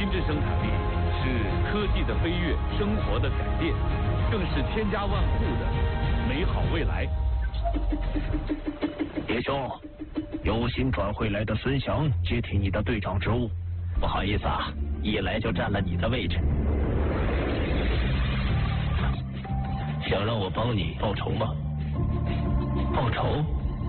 心智生产力是科技的飞跃，生活的改变，更是千家万户的美好未来。 叶兄，有新转会来的孙翔接替你的队长职务。不好意思啊，一来就占了你的位置。想让我帮你报仇吗？报仇？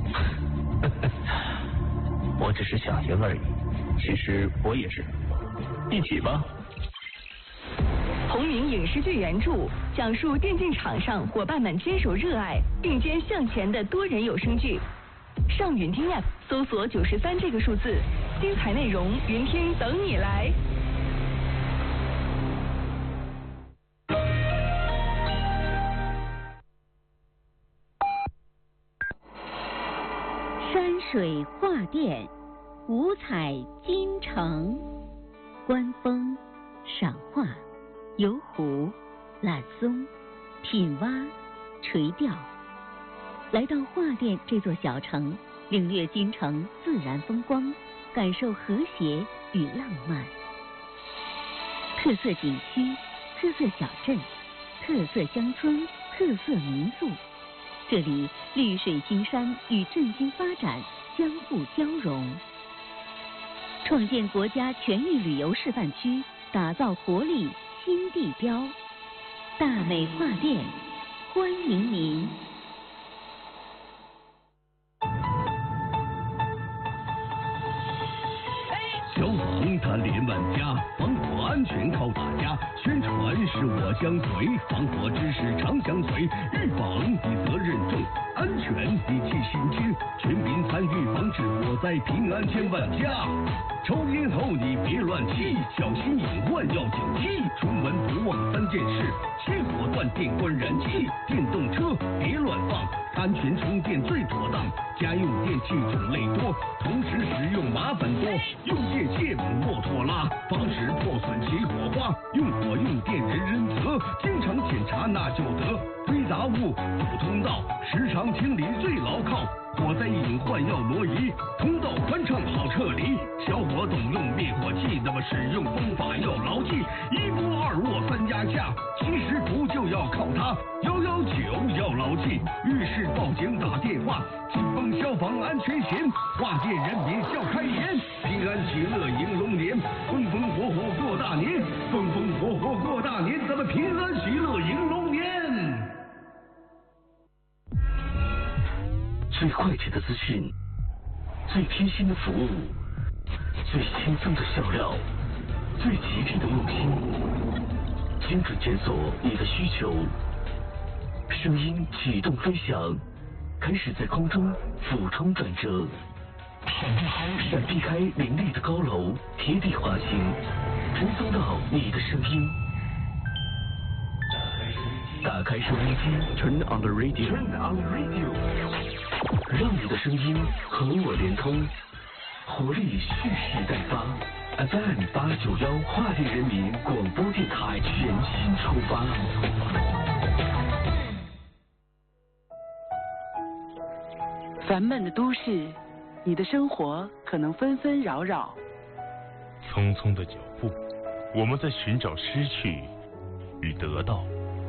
我只是想赢而已。其实我也是。一起吧。 同名影视剧原著，讲述电竞场上伙伴们坚守热爱、并肩向前的多人有声剧。上云听 App 搜索93这个数字，精彩内容云听等你来。 山水画殿，五彩金城，观风、赏画、游湖、揽松、品蛙、垂钓。来到画殿这座小城，领略京城自然风光，感受和谐与浪漫。特色景区、特色小镇、特色乡村、特色民宿，这里绿水青山与振兴发展相互交融，创建国家全域旅游示范区，打造活力新地标。大美画殿，欢迎您。 消防它连万家，防火安全靠大家。宣传是我相随，防火知识常相随。预防你责任重，安全你记心轻。全民参与防治火灾，平安千万家。抽烟后你别乱吸，小心隐患要警惕。出门不忘3件事：熄火、断电、关燃气。电动车别乱放，安全充电最妥当。家用电器种类多，同时使用麻烦多。用电线莫拖拉，防止破损起火花。用火用电人人责，经常检查那就得。堆杂物堵通道，时常清理最牢靠。火灾隐患要挪移，通道宽敞好撤离。小伙懂用灭火器，那么使用方法要牢记：1波2握3压下，及时补救要靠它。119要牢记，遇事报警打电话。紧绷消防安全险，画店人民笑开颜。平安喜乐迎龙年，风风火火过大年，风风火火过大年，咱们平安喜乐迎龙年。 最快捷的资讯，最贴心的服务，最轻松的笑料，最吉利的用心，精准检索你的需求。声音启动飞翔，开始在空中俯冲转折，闪避开林立的高楼，贴地滑行，传送到你的声音。打开收音机 ，Turn on the radio， 让你的声音和我连通，活力蓄势待发。FM 891画地人民广播电台全新出发。 烦闷的都市，你的生活可能纷纷扰扰。 匆匆的脚步，我们在寻找失去与得到。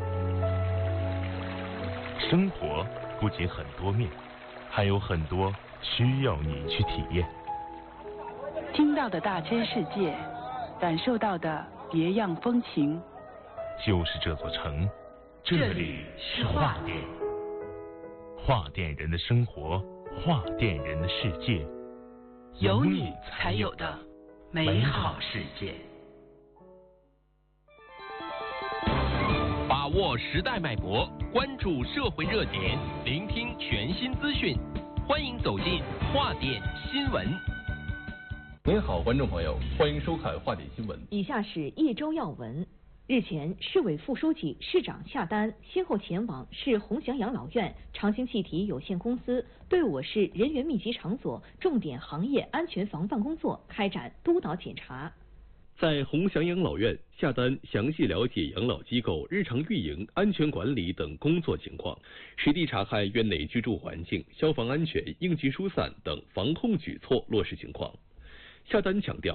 生活不仅很多面，还有很多需要你去体验。 听到的大千世界，感受到的别样风情。 就是这座城，这里是画店。画店人的生活，画店人的世界， 有你才有的美好世界。 把握时代脉搏，关注社会热点，聆听全新资讯，欢迎走进画店新闻。 您好，观众朋友，欢迎收看画点新闻。 以下是一周要闻。日前，市委副书记、市长夏丹先后前往市鸿祥养老院长兴气体有限公司，对我市人员密集场所重点行业安全防范工作开展督导检查。 在鸿祥养老院，夏丹详细了解养老机构日常运营、安全管理等工作情况，实地查看院内居住环境、消防安全、应急疏散等防控举措落实情况。夏丹强调，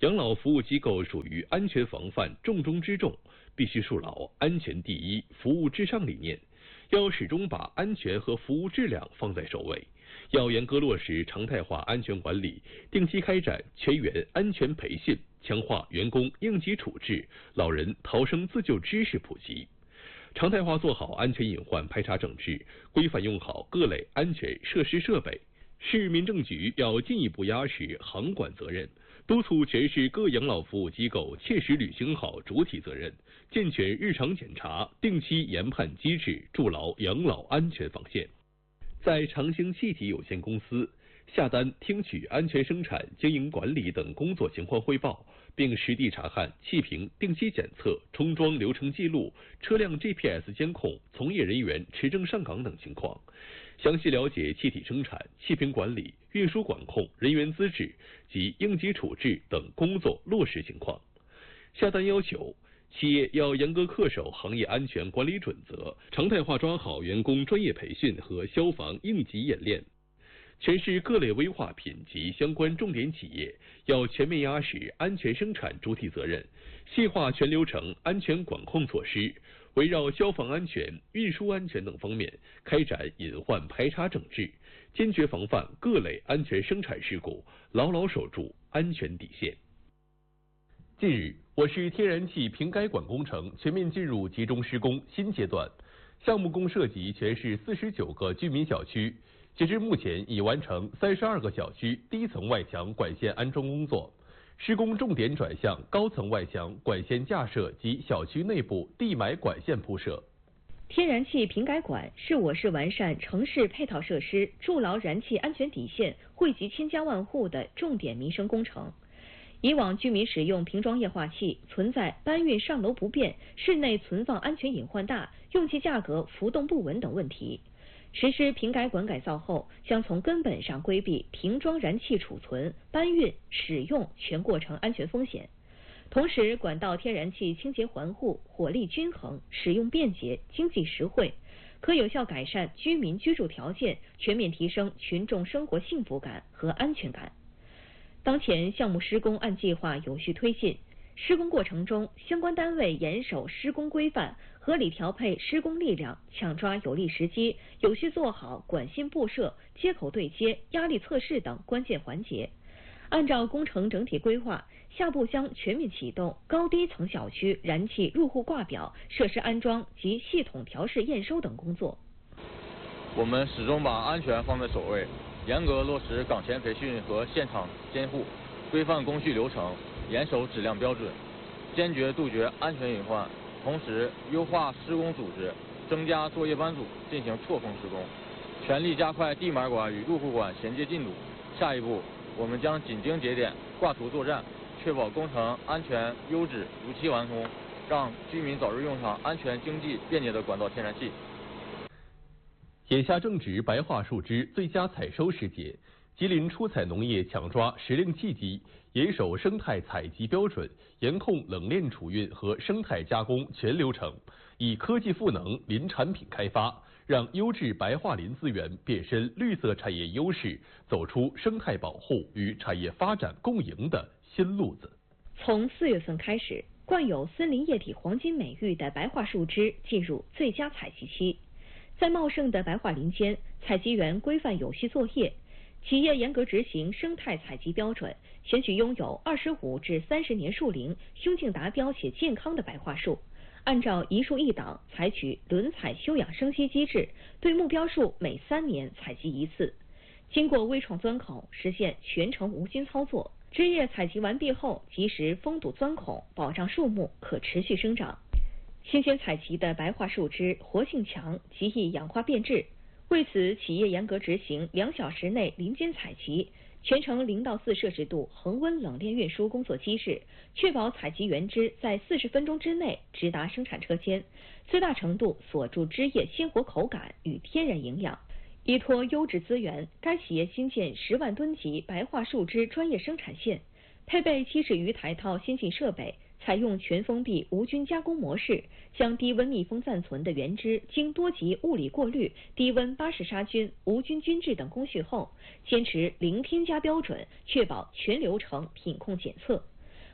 养老服务机构属于安全防范重中之重，必须树牢安全第一、服务至上理念，要始终把安全和服务质量放在首位，要严格落实常态化安全管理，定期开展全员安全培训，强化员工应急处置、老人逃生自救知识普及，常态化做好安全隐患排查整治，规范用好各类安全设施设备。市民政局要进一步压实行管责任，督促全市各养老服务机构切实履行好主体责任，健全日常检查、定期研判机制，筑牢养老安全防线。在长兴气体有限公司下单听取安全生产、经营管理等工作情况汇报，并实地查看气瓶定期检测、充装流程记录、车辆 GPS 监控、从业人员持证上岗等情况，详细了解气体生产、气瓶管理、运输管控、人员资质及应急处置等工作落实情况。下单要求，企业要严格恪守行业安全管理准则，常态化抓好员工专业培训和消防应急演练。全市各类危化品及相关重点企业要全面压实安全生产主体责任，细化全流程安全管控措施，围绕消防安全、运输安全等方面开展隐患排查整治，坚决防范各类安全生产事故，牢牢守住安全底线。近日，我市天然气瓶改管工程全面进入集中施工新阶段，项目共涉及全市49个居民小区。截至目前，已完成32个小区低层外墙管线安装工作，施工重点转向高层外墙管线架设及小区内部地埋管线铺设。 天然气瓶改管是我市完善城市配套设施、筑牢燃气安全底线、惠及千家万户的重点民生工程。以往居民使用瓶装液化气存在搬运上楼不便、室内存放安全隐患大、用气价格浮动不稳等问题。实施瓶改管改造后，将从根本上规避瓶装燃气储存、搬运、使用全过程安全风险。同时，管道天然气清洁环护、火力均衡、使用便捷、经济实惠，可有效改善居民居住条件，全面提升群众生活幸福感和安全感。当前项目施工按计划有序推进，施工过程中，相关单位严守施工规范，合理调配施工力量，抢抓有利时机，有序做好管线布设、接口对接、压力测试等关键环节。按照工程整体规划，下步将全面启动高低层小区燃气入户挂表、设施安装及系统调试验收等工作。 我们始终把安全放在首位，严格落实岗前培训和现场监护，规范工序流程，严守质量标准，坚决杜绝安全隐患。同时，优化施工组织，增加作业班组，进行错峰施工，全力加快地埋管与入户管衔接进度。下一步，我们将紧盯节点，挂图作战，确保工程安全、优质、如期完工，让居民早日用上安全、经济、便捷的管道天然气。 眼下正值白桦树枝最佳采收时节，吉林出采农业抢抓时令契机，严守生态采集标准，严控冷链储运和生态加工全流程，以科技赋能林产品开发，让优质白桦林资源变身绿色产业优势，走出生态保护与产业发展共赢的新路子。 从4月份开始，冠有森林液体黄金美誉的白桦树枝进入最佳采集期。在茂盛的白桦林间，采集员规范有序作业，企业严格执行生态采集标准，选取拥有25至30年树龄、胸径达标且健康的白桦树，按照一树一档采取轮采休养生息机制，对目标树每3年采集一次。经过微创钻孔，实现全程无菌操作。枝叶采集完毕后，及时封堵钻孔，保障树木可持续生长。新鲜采集的白桦树枝活性强，极易氧化变质。为此，企业严格执行2小时内林间采集，全程0到4摄氏度恒温冷链运输工作机制，确保采集原枝在40分钟之内直达生产车间，最大程度锁住枝叶鲜活口感与天然营养。依托优质资源，该企业新建10万吨级白桦树枝专业生产线，配备70余台套先进设备，采用全封闭无菌加工模式，将低温密封暂存的原枝经多级物理过滤、低温巴氏杀菌、无菌菌质等工序后，坚持零添加标准，确保全流程品控检测。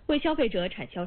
为消费者产销